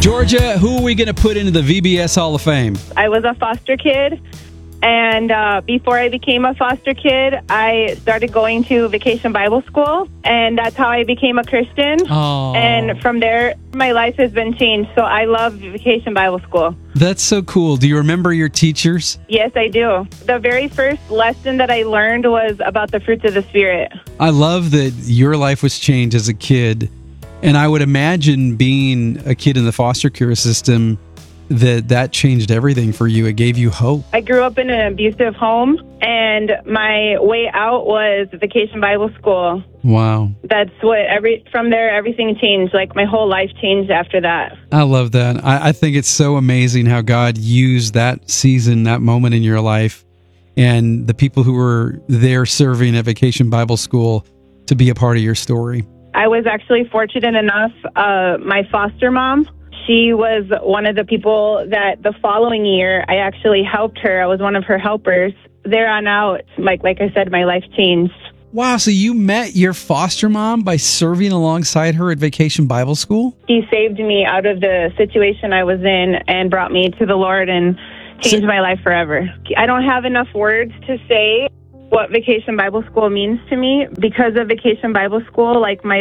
Georgia, who are we going to put into the VBS Hall of Fame? I was a foster kid, and before I became a foster kid, I started going to Vacation Bible School, and that's how I became a Christian. Oh. And from there, my life has been changed, so I love Vacation Bible School. That's so cool. Do you remember your teachers? Yes, I do. The very first lesson that I learned was about the fruits of the Spirit. I love that your life was changed as a kid. And I would imagine being a kid in the foster care system, that changed everything for you. It gave you hope. I grew up in an abusive home, and my way out was Vacation Bible School. Wow. That's what from there, everything changed. Like, my whole life changed after that. I love that. I think it's so amazing how God used that season, that moment in your life, and the people who were there serving at Vacation Bible School to be a part of your story. I was actually fortunate enough, my foster mom, she was one of the people that the following year I actually helped her. I was one of her helpers. There on out, like I said, my life changed. Wow, so you met your foster mom by serving alongside her at Vacation Bible School? She saved me out of the situation I was in and brought me to the Lord and changed my life forever. I don't have enough words to say what Vacation Bible School means to me. Because of Vacation Bible School, like, my